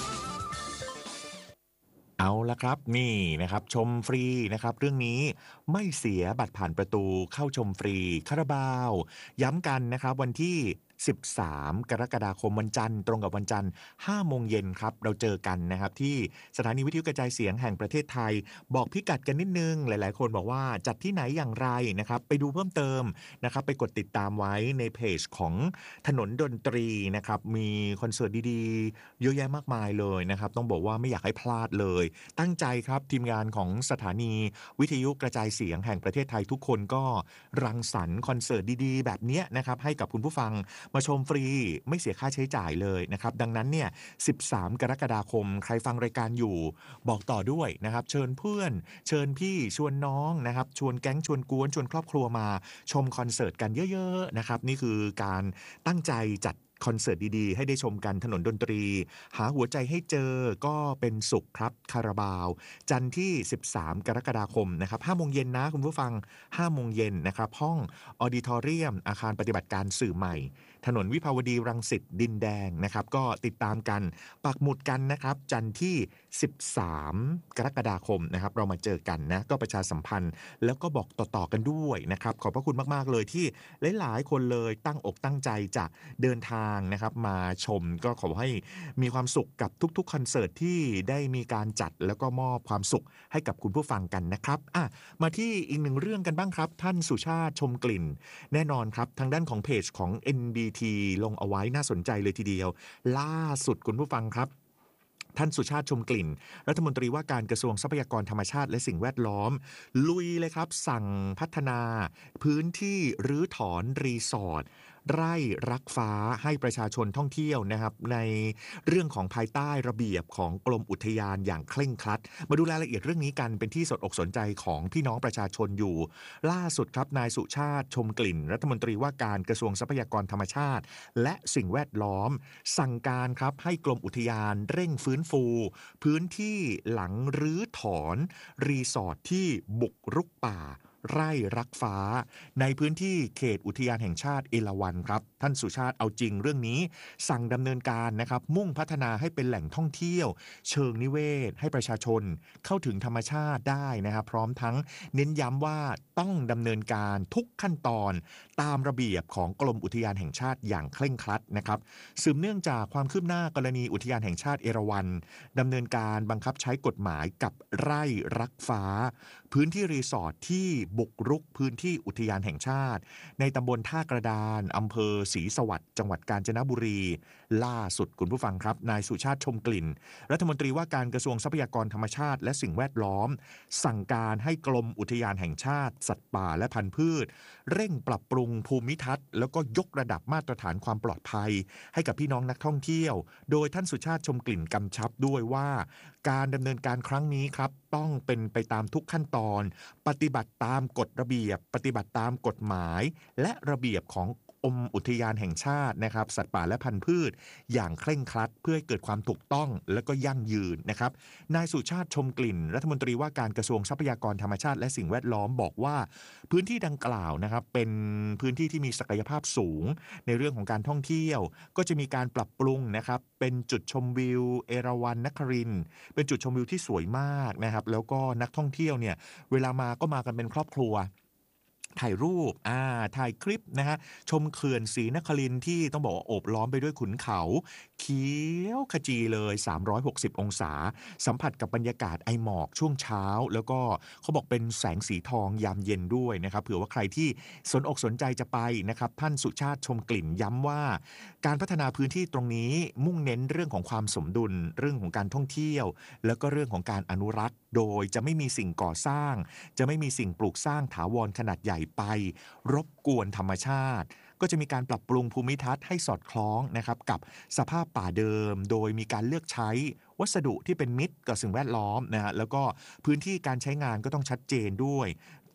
เอาละครับนี่นะครับชมฟรีนะครับเรื่องนี้ไม่เสียบัตรผ่านประตูเข้าชมฟรีคาราบาวย้ำกันนะครับวันที่สิบสามกรกฎาคมวันจันทร์ตรงกับวันจันทร์ห้าโมงเย็นครับเราเจอกันนะครับที่สถานีวิทยุกระจายเสียงแห่งประเทศไทยบอกพิกัดกันนิดนึงหลายๆคนบอกว่าจัดที่ไหนอย่างไรนะครับไปดูเพิ่มเติมนะครับไปกดติดตามไว้ในเพจของถนนดนตรีนะครับมีคอนเสิร์ตดีๆเยอะแยะมากมายเลยนะครับต้องบอกว่าไม่อยากให้พลาดเลยตั้งใจครับทีมงานของสถานีวิทยุกระจายเสียงแห่งประเทศไทยทุกคนก็รังสรรค์คอนเสิร์ตดีๆแบบนี้นะครับให้กับคุณผู้ฟังมาชมฟรีไม่เสียค่าใช้จ่ายเลยนะครับดังนั้นเนี่ยสิบสามกรกฎาคมใครฟังรายการอยู่บอกต่อด้วยนะครับเชิญเพื่อนเชิญพี่ชวนน้องนะครับชวนแก๊งชวนกวนชวนครอบครัวมาชมคอนเสิร์ตกันเยอะๆนะครับนี่คือการตั้งใจจัดคอนเสิร์ตดีๆให้ได้ชมกันถนนดนตรีหาหัวใจให้เจอก็เป็นสุขครับคาราบาวจันทร์ที่สิบสามกรกฎาคมนะครับห้าโมงเย็นนะคุณผู้ฟังห้าโมงเย็นนะครับห้องออดิทอเรียมอาคารปฏิบัติการสื่อใหม่ถนนวิภาวดีรังสิตดินแดงนะครับก็ติดตามกันปักหมุดกันนะครับจันทร์ที่สิบสามกรกฎาคมนะครับเรามาเจอกันนะก็ประชาสัมพันธ์แล้วก็บอกต่อๆกันด้วยนะครับขอบพระคุณมากๆเลยที่หลายๆคนเลยตั้งอกตั้งใจจะเดินทางนะครับมาชมก็ขอให้มีความสุขกับทุกๆคอนเสิร์ตที่ได้มีการจัดแล้วก็มอบความสุขให้กับคุณผู้ฟังกันนะครับอ่ะมาที่อีกหนึ่งเรื่องกันบ้างครับท่านสุชาติชมกลิ่นแน่นอนครับทางด้านของเพจของ เอ็น บี ที ลงเอาไว้น่าสนใจเลยทีเดียวล่าสุดคุณผู้ฟังครับท่านสุชาติชมกลิ่นรัฐมนตรีว่าการกระทรวงทรัพยากรธรรมชาติและสิ่งแวดล้อมลุยเลยครับสั่งพัฒนาพื้นที่รื้อถอนรีสอร์ทไร่รักฟ้าให้ประชาชนท่องเที่ยวนะครับในเรื่องของภายใต้ระเบียบของกรมอุทยานอย่างเคร่งครัดมาดูรายละเอียดเรื่องนี้กันเป็นที่สนอกสนใจของพี่น้องประชาชนอยู่ล่าสุดครับนายสุชาติชมกลิ่นรัฐมนตรีว่าการกระทรวงทรัพยากรธรรมชาติและสิ่งแวดล้อมสั่งการครับให้กรมอุทยานเร่งฟื้นฟูพื้นที่หลังรื้อถอนรีสอร์ทที่บุกรุกป่าไร่รักฟ้าในพื้นที่เขตอุทยานแห่งชาติเอราวัณครับท่านสุชาติเอาจริงเรื่องนี้สั่งดำเนินการนะครับมุ่งพัฒนาให้เป็นแหล่งท่องเที่ยวเชิงนิเวศให้ประชาชนเข้าถึงธรรมชาติได้นะครับพร้อมทั้งเน้นย้ำว่าต้องดำเนินการทุกขั้นตอนตามระเบียบของกรมอุทยานแห่งชาติอย่างเคร่งครัดนะครับสืบเนื่องจากความคืบหน้ากรณีอุทยานแห่งชาติเอราวัณดำเนินการบังคับใช้กฎหมายกับไร่รักฟ้าพื้นที่รีสอร์ทที่บุกรุกพื้นที่อุทยานแห่งชาติในตำบลท่ากระดานอำเภอศรีสวัสดิ์จังหวัดกาญจนบุรีล่าสุดคุณผู้ฟังครับนายสุชาติชมกลิ่นรัฐมนตรีว่าการกระทรวงทรัพยากรธรรมชาติและสิ่งแวดล้อมสั่งการให้กรมอุทยานแห่งชาติสัตว์ป่าและพันธุ์พืชเร่งปรับปรุงภูมิทัศน์แล้วก็ยกระดับมาตรฐานความปลอดภัยให้กับพี่น้องนักท่องเที่ยวโดยท่านสุชาติชมกลิ่นกำชับด้วยว่าการดำเนินการครั้งนี้ครับต้องเป็นไปตามทุกขั้นตอนปฏิบัติตามกฎระเบียบปฏิบัติตามกฎหมายและระเบียบของกรมอุทยานแห่งชาตินะครับสัตว์ป่าและพันธุ์พืชอย่างเคร่งครัดเพื่อให้เกิดความถูกต้องและก็ยั่งยืนนะครับนายสุชาติชมกลิ่นรัฐมนตรีว่าการกระทรวงทรัพยากรธรรมชาติและสิ่งแวดล้อมบอกว่าพื้นที่ดังกล่าวนะครับเป็นพื้นที่ที่มีศักยภาพสูงในเรื่องของการท่องเที่ยวก็จะมีการปรับปรุงนะครับเป็นจุดชมวิวเอราวัณนครินทร์เป็นจุดชมวิวที่สวยมากนะครับแล้วก็นักท่องเที่ยวเนี่ยเวลามาก็มากันเป็นครอบครัวถ่ายรูปอ่าถ่ายคลิปนะฮะชมเขื่อนศรีนครินทร์ที่ต้องบอกว่าโอบล้อมไปด้วยขุนเขาเขียวขจีเลยสามร้อยหกสิบองศาสัมผัสกับบรรยากาศไอหมอกช่วงเช้าแล้วก็เขาบอกเป็นแสงสีทองยามเย็นด้วยนะครับเผื่อว่าใครที่สนอกสนใจจะไปนะครับท่านสุชาติชมกลิ่นย้ำว่าการพัฒนาพื้นที่ตรงนี้มุ่งเน้นเรื่องของความสมดุลเรื่องของการท่องเที่ยวแล้วก็เรื่องของการอนุรักษ์โดยจะไม่มีสิ่งก่อสร้างจะไม่มีสิ่งปลูกสร้างถาวรขนาดใหญ่ไปรบกวนธรรมชาติก็จะมีการปรับปรุงภูมิทัศน์ให้สอดคล้องนะครับกับสภาพป่าเดิมโดยมีการเลือกใช้วัสดุที่เป็นมิตรกับสิ่งแวดล้อมนะฮะแล้วก็พื้นที่การใช้งานก็ต้องชัดเจนด้วย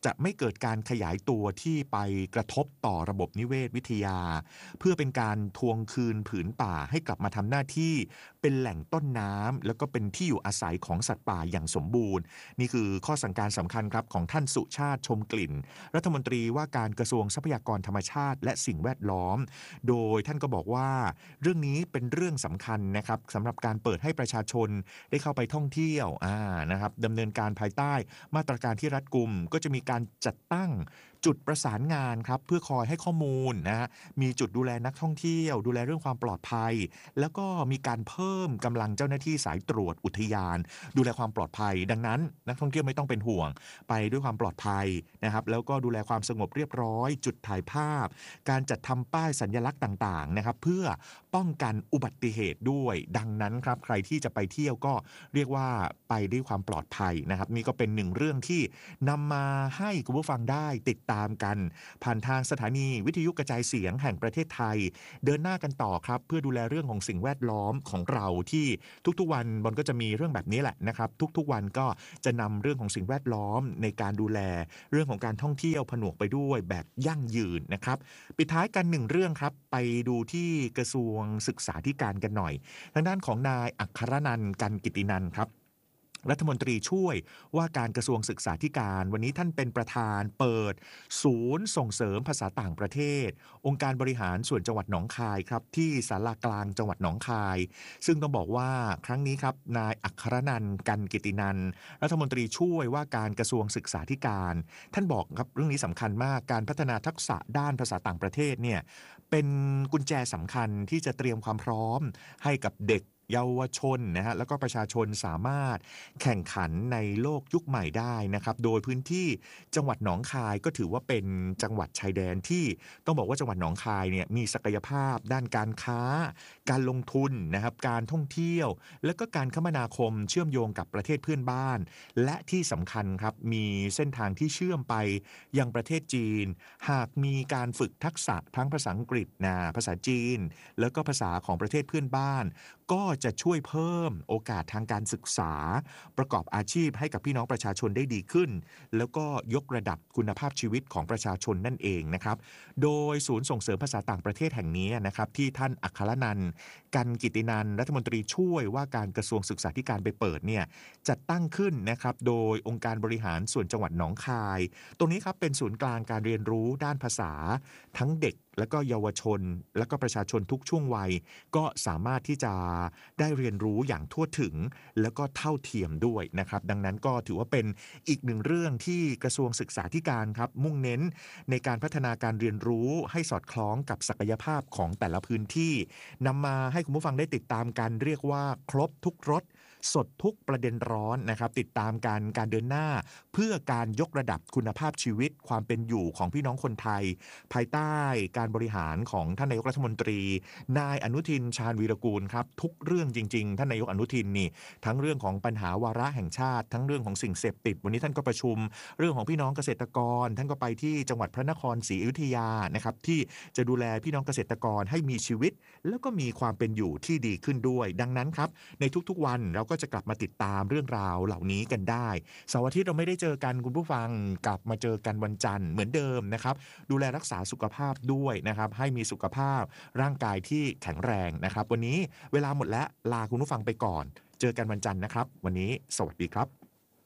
จะไม่เกิดการขยายตัวที่ไปกระทบต่อระบบนิเวศวิทยาเพื่อเป็นการทวงคืนผืนป่าให้กลับมาทำหน้าที่เป็นแหล่งต้นน้ำแล้วก็เป็นที่อยู่อาศัยของสัตว์ป่าอย่างสมบูรณ์นี่คือข้อสั่งการสำคัญครับของท่านสุชาติชมกลิ่นรัฐมนตรีว่าการกระทรวงทรัพยากรธรรมชาติและสิ่งแวดล้อมโดยท่านก็บอกว่าเรื่องนี้เป็นเรื่องสำคัญนะครับสำหรับการเปิดให้ประชาชนได้เข้าไปท่องเที่ยวอ่านะครับดำเนินการภายใต้มาตรการที่รัดกุมก็จะมีการจัดตั้งจุดประสานงานครับเพื่อคอยให้ข้อมูลนะฮะมีจุดดูแลนักท่องเที่ยวดูแลเรื่องความปลอดภัยแล้วก็มีการเพิ่มกำลังเจ้าหน้าที่สายตรวจอุทยานดูแลความปลอดภัยดังนั้นนักท่องเที่ยวไม่ต้องเป็นห่วงไปด้วยความปลอดภัยนะครับแล้วก็ดูแลความสงบเรียบร้อยจุดถ่ายภาพการจัดทำป้ายสัญลักษณ์ต่างๆนะครับเพื่อป้องกันอุบัติเหตุด้วยดังนั้นครับใครที่จะไปเที่ยวก็เรียกว่าไปด้วยความปลอดภัยนะครับนี่ก็เป็นหนึ่งเรื่องที่นำมาให้คุณผู้ฟังได้ติดตามกันผ่านทางสถานีวิทยุกระจายเสียงแห่งประเทศไทยเดินหน้ากันต่อครับเพื่อดูแลเรื่องของสิ่งแวดล้อมของเราที่ทุกๆวันบอลก็จะมีเรื่องแบบนี้แหละนะครับทุกๆวันก็จะนำเรื่องของสิ่งแวดล้อมในการดูแลเรื่องของการท่องเที่ยวผนวกไปด้วยแบบยั่งยืนนะครับปิดท้ายกันหนึ่งเรื่องครับไปดูที่กระทรวงศึกษาธิการกันหน่อยทางด้านของนายอัครนันท์ กันกิตินันท์ครับรัฐมนตรีช่วยว่าการกระทรวงศึกษาธิการวันนี้ท่านเป็นประธานเปิดศูนย์ส่งเสริมภาษาต่างประเทศองค์การบริหารส่วนจังหวัดหนองคายครับที่ศาลากลางจังหวัดหนองคายซึ่งต้องบอกว่าครั้งนี้ครับนายอัครนันท์ กันกิตินันท์รัฐมนตรีช่วยว่าการกระทรวงศึกษาธิการท่านบอกครับเรื่องนี้สำคัญมากการพัฒนาทักษะด้านภาษาต่างประเทศเนี่ยเป็นกุญแจสำคัญที่จะเตรียมความพร้อมให้กับเด็กเยาวชนนะฮะแล้วก็ประชาชนสามารถแข่งขันในโลกยุคใหม่ได้นะครับโดยพื้นที่จังหวัดหนองคายก็ถือว่าเป็นจังหวัดชายแดนที่ต้องบอกว่าจังหวัดหนองคายเนี่ยมีศักยภาพด้านการค้าการลงทุนนะครับการท่องเที่ยวและก็การคมนาคมเชื่อมโยงกับประเทศเพื่อนบ้านและที่สำคัญครับมีเส้นทางที่เชื่อมไปยังประเทศจีนหากมีการฝึกทักษะทั้งภาษาอังกฤษนะภาษาจีนแล้วก็ภาษาของประเทศเพื่อนบ้านก็จะช่วยเพิ่มโอกาสทางการศึกษาประกอบอาชีพให้กับพี่น้องประชาชนได้ดีขึ้นแล้วก็ยกระดับคุณภาพชีวิตของประชาชนนั่นเองนะครับโดยศูนย์ส่งเสริมภาษาต่างประเทศแห่งนี้นะครับที่ท่านอัครนันท์ กันกิตินันท์รัฐมนตรีช่วยว่าการกระทรวงศึกษาธิการไปเปิดเนี่ยจัดตั้งขึ้นนะครับโดยองค์การบริหารส่วนจังหวัดหนองคายตรงนี้ครับเป็นศูนย์กลางการเรียนรู้ด้านภาษาทั้งเด็กและก็เยาวชนและก็ประชาชนทุกช่วงวัยก็สามารถที่จะได้เรียนรู้อย่างทั่วถึงแล้วก็เท่าเทียมด้วยนะครับดังนั้นก็ถือว่าเป็นอีกหนึ่งเรื่องที่กระทรวงศึกษาธิการครับมุ่งเน้นในการพัฒนาการเรียนรู้ให้สอดคล้องกับศักยภาพของแต่ละพื้นที่นำมาให้คุณผู้ฟังได้ติดตามกันเรียกว่าครบทุกรสสดทุกประเด็นร้อนนะครับติดตามการการเดินหน้าเพื่อการยกระดับคุณภาพชีวิตความเป็นอยู่ของพี่น้องคนไทยภายใต้การบริหารของท่านนายกรัฐมนตรีนายอนุทินชาญวีรกูลครับทุกเรื่องจริงๆท่านนายกอนุทินนี่ทั้งเรื่องของปัญหาวาระแห่งชาติทั้งเรื่องของสิ่งเสพติดวันนี้ท่านก็ประชุมเรื่องของพี่น้องเกษตรกรท่านก็ไปที่จังหวัดพระนครศรีอยุธยานะครับที่จะดูแลพี่น้องเกษตรกรให้มีชีวิตแล้วก็มีความเป็นอยู่ที่ดีขึ้นด้วยดังนั้นครับในทุกๆวันเราก็จะกลับมาติดตามเรื่องราวเหล่านี้กันได้เสาร์อาทิตย์เราไม่ได้เจอกันคุณผู้ฟังกลับมาเจอกันวันจันทร์เหมือนเดิมนะครับดูแลรักษาสุขภาพด้วยนะครับให้มีสุขภาพร่างกายที่แข็งแรงนะครับวันนี้เวลาหมดแล้วลาคุณผู้ฟังไปก่อนเจอกันวันจันทร์นะครับวันนี้สวัสดีครับ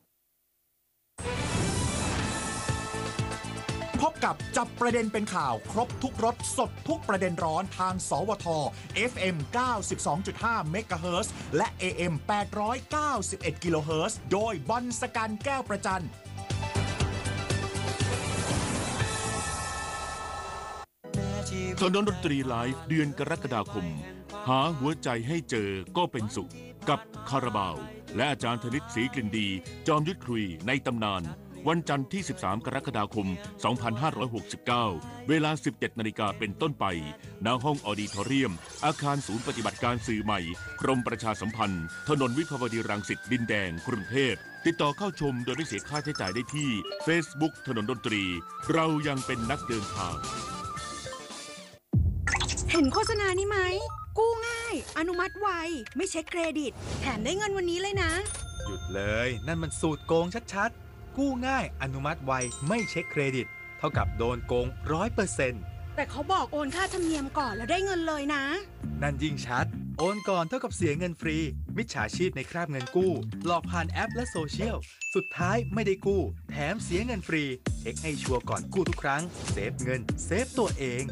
พบกับจับประเด็นเป็นข่าวครบทุกรสสดทุกประเด็นร้อนทางสวท เอฟ เอ็ม เก้าสิบสองจุดห้า เมกะเฮิรตซ์และ เอ เอ็ม แปดร้อยเก้าสิบเอ็ด กิโลเฮิรตซ์โดยบอลสกันแก้วประจันถนนดนตรีไลฟ์เดือนกรกฎาคมหาหัวใจให้เจอก็เป็นสุขกับคาราบาวและอาจารย์ธนิตศรีกลิ่นดีจอมยุทธคุยในตำนานวันจันทร์ที่สิบสามกรกฎาคมสองพันห้าร้อยหกสิบเก้าเวลา สิบเจ็ดนาฬิกาเป็นต้นไปณห้องออดิทอเรียมอาคารศูนย์ปฏิบัติการสื่อใหม่กรมประชาสัมพันธ์ถนนวิภาวดีรังสิตดินแดงกรุงเทพติดต่อเข้าชมโดยไม่เสียค่าใช้จ่ายได้ที่ Facebook ถนนดนตรีเรายังเป็นนักเดินทางเห็นโฆษณานี้ไหมกู้ง่ายอนุมัติไวไม่เช็คเครดิตแถมได้เงินวันนี้เลยนะหยุดเลยนั่นมันสูตรโกงชัดๆกู้ง่ายอนุมัติไวไม่เช็คเครดิตเท่ากับโดนโกง ร้อยเปอร์เซ็นต์แต่เขาบอกโอนค่าธรรมเนียมก่อนแล้วได้เงินเลยนะนั่นยิ่งชัดโอนก่อนเท่ากับเสียเงินฟรีมิจฉาชีพในคราบเงินกู้หลอกผ่านแอปและโซเชียลสุดท้ายไม่ได้กู้แถมเสียเงินฟรีเช็คให้ชัวร์ก่อนกู้ทุกครั้งเซฟเงินเซฟตัวเอง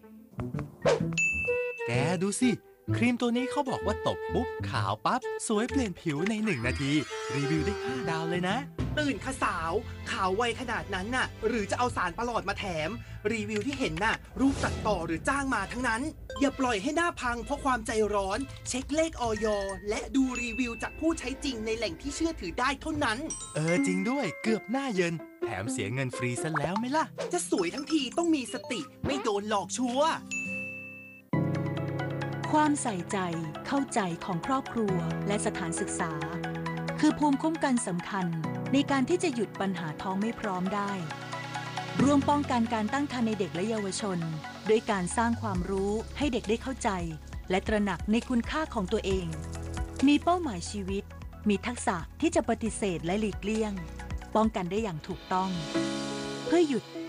แกดูสิครีมตัวนี้เขาบอกว่าตบปุ๊บขาวปั๊บสวยเปลี่ยนผิวในหนึ่งนาทีรีวิวได้ห้าดาวเลยนะตื่นค่ะสาวขาวไวขนาดนั้นน่ะหรือจะเอาสารประหลอดมาแถมรีวิวที่เห็นน่ะรูปตัดต่อหรือจ้างมาทั้งนั้นอย่าปล่อยให้หน้าพังเพราะความใจร้อนเช็คเลขอย.และดูรีวิวจากผู้ใช้จริงในแหล่งที่เชื่อถือได้เท่านั้นเออจริงด้วยเกือบหน้าเยินแถมเสียเงินฟรีซะแล้วไหมล่ะจะสวยทั้งทีต้องมีสติไม่โดนหลอกชัวร์ความใส่ใจเข้าใจของครอบครัวและสถานศึกษาคือภูมิคุ้มกันสำคัญในการที่จะหยุดปัญหาท้องไม่พร้อมได้ร่วมป้องกันการตั้งครรภ์ในเด็กและเยาวชนด้วยการสร้างความรู้ให้เด็กได้เข้าใจและตระหนักในคุณค่าของตัวเองมีเป้าหมายชีวิตมีทักษะที่จะปฏิเสธและหลีกเลี่ยงป้องกันได้อย่างถูกต้องเพื่อหยุด